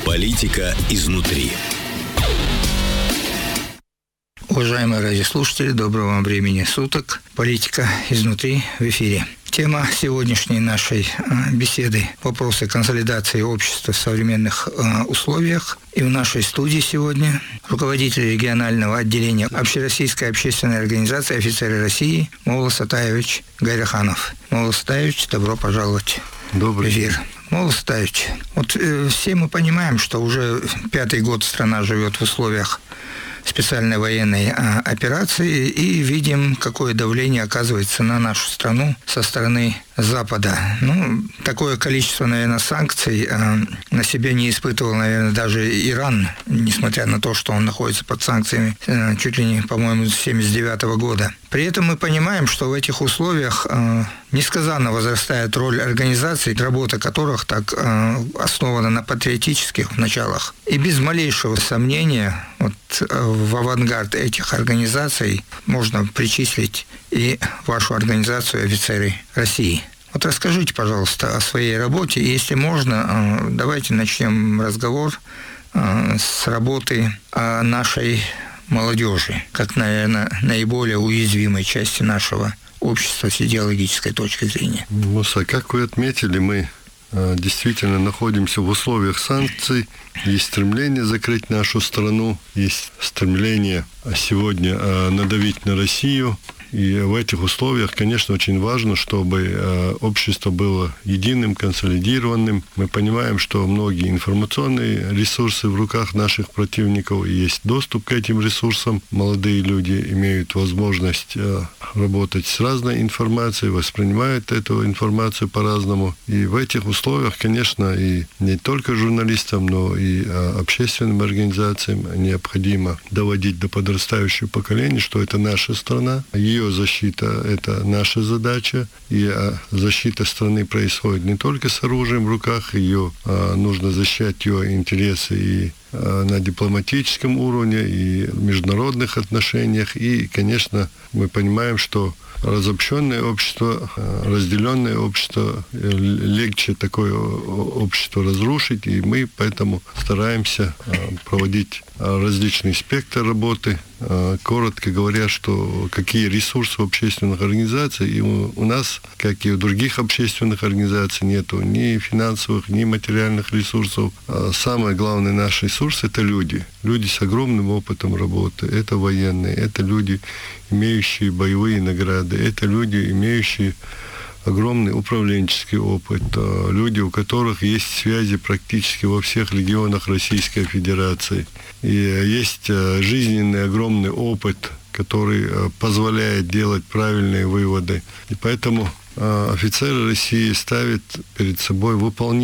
Политика изнутри. Уважаемые радиослушатели, доброго вам времени суток. Политика изнутри в эфире. Тема сегодняшней нашей беседы – вопросы консолидации общества в современных условиях. И в нашей студии сегодня руководитель регионального отделения Общероссийской общественной организации «Офицеры России» Моула Сатаевич Гайраханов. Моула Сатаевич, добро пожаловать в эфир. Моула Сатаевич, вот все мы понимаем, что уже 5-й год страна живет в условиях специальной военной операции и видим, какое давление оказывается на нашу страну со стороны Запада. Такое количество, наверное, санкций на себя не испытывал, наверное, даже Иран, несмотря на то, что он находится под санкциями чуть ли не, по-моему, с 1979 года. При этом мы понимаем, что в этих условиях несказанно возрастает роль организаций, работа которых так основана на патриотических началах. И без малейшего сомнения в авангард этих организаций можно причислить и вашу организацию «Офицеры России». Вот расскажите, пожалуйста, о своей работе. И, если можно, давайте начнем разговор с работы о нашей молодежи, как, наверное, наиболее уязвимой части нашего общества с идеологической точки зрения. Муса, как вы отметили, мы действительно находимся в условиях санкций. Есть стремление закрыть нашу страну, есть стремление сегодня надавить на Россию. И в этих условиях, конечно, очень важно, чтобы общество было единым, консолидированным. Мы понимаем, что многие информационные ресурсы в руках наших противников, и есть доступ к этим ресурсам. Молодые люди имеют возможность работать с разной информацией, воспринимают эту информацию по-разному. И в этих условиях, конечно, и не только журналистам, но и общественным организациям необходимо доводить до подрастающего поколения, что это наша страна. Ее защита – это наша задача, и защита страны происходит не только с оружием в руках, ее нужно защищать ее интересы и на дипломатическом уровне, и в международных отношениях. И, конечно, мы понимаем, что разобщенное общество, разделенное общество, легче такое общество разрушить, и мы поэтому стараемся проводить различный спектр работы. Коротко говоря, что какие ресурсы у общественных организаций, и у нас, как и у других общественных организаций, нету ни финансовых, ни материальных ресурсов. Самый главный наш ресурс – это люди. Люди с огромным опытом работы. Это военные, это люди, имеющие боевые награды, это люди, имеющие огромный управленческий опыт, люди, у которых есть связи практически во всех регионах Российской Федерации. И есть жизненный огромный опыт, который позволяет делать правильные выводы. И поэтому офицеры России ставят перед собой выполнение